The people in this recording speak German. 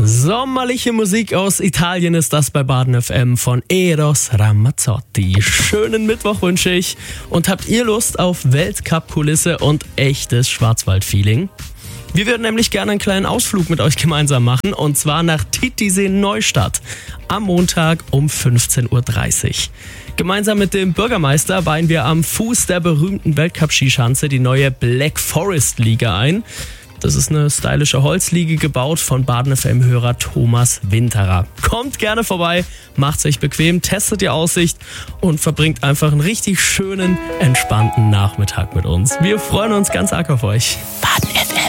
Sommerliche Musik aus Italien ist das bei Baden FM von Eros Ramazzotti. Schönen Mittwoch wünsche ich. Und habt ihr Lust auf Weltcup-Kulisse und echtes Schwarzwald-Feeling? Wir würden nämlich gerne einen kleinen Ausflug mit euch gemeinsam machen, und zwar nach Titisee-Neustadt am Montag um 15.30 Uhr. Gemeinsam mit dem Bürgermeister weihen wir am Fuß der berühmten Weltcup-Skischanze die neue Black Forest Liga ein. Das ist eine stylische Holzliege, gebaut von Baden FM-Hörer Thomas Winterer. Kommt gerne vorbei, macht's euch bequem, testet die Aussicht und verbringt einfach einen richtig schönen, entspannten Nachmittag mit uns. Wir freuen uns ganz arg auf euch. Baden FM.